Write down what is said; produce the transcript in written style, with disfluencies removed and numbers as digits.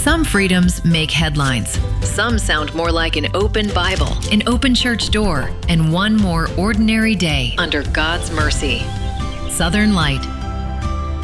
Some freedoms make headlines. Some sound more like an open Bible, an open church door, and one more ordinary day under God's mercy. Southern Light,